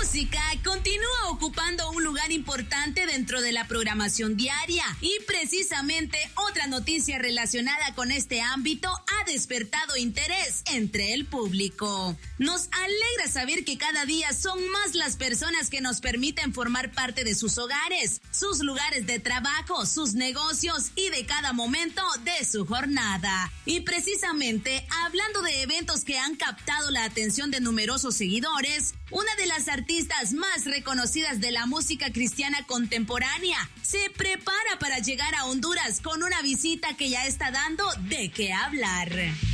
música continúa ocupando un lugar importante dentro de la programación diaria y precisamente otra noticia relacionada con este ámbito ha despertado interés entre el público. Nos alegra saber que cada día son más las personas que nos permiten formar parte de sus hogares, sus lugares de trabajo, sus negocios y de cada momento de su jornada. Y precisamente hablando de eventos que han captado la atención de numerosos seguidores, una de las artistas más reconocidas de la música cristiana contemporánea se prepara para llegar a Honduras con una visita que ya está dando de qué hablar.